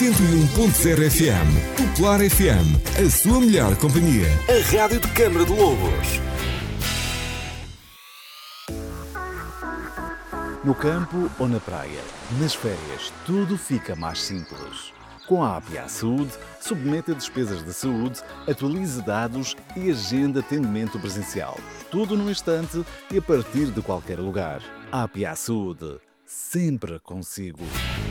101.0 FM. Popular FM, a sua melhor companhia. A rádio de Câmara de Lobos. No campo ou na praia, nas férias, tudo fica mais simples. Com a APA Saúde, submeta despesas de saúde, atualize dados e agenda atendimento presencial. Tudo num instante e a partir de qualquer lugar. APA Saúde, sempre consigo.